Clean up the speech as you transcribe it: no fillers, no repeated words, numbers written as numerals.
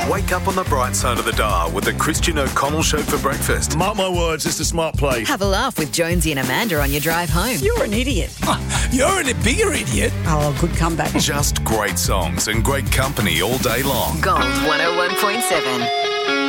Wake up on the bright side of the dial with the Christian O'Connell Show for breakfast. Mark my words, it's a smart play. Have a laugh with Jonesy and Amanda on your drive home. You're an idiot. You're a bigger idiot. Oh, good comeback. Just great songs and great company all day long. Gold 101.7.